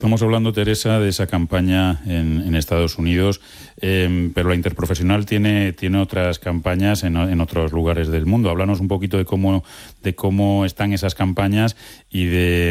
Estamos hablando, Teresa, de esa campaña en Estados Unidos, pero la Interprofesional tiene otras campañas en otros lugares del mundo. Háblanos un poquito de cómo están esas campañas y de